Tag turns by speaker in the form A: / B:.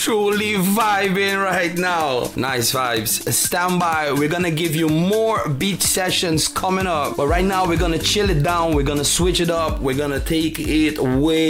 A: Truly vibing right now. Nice vibes. Stand by. We're gonna give you more beat sessions coming up. But right now we're gonna chill it down. We're gonna switch it up. We're gonna take it way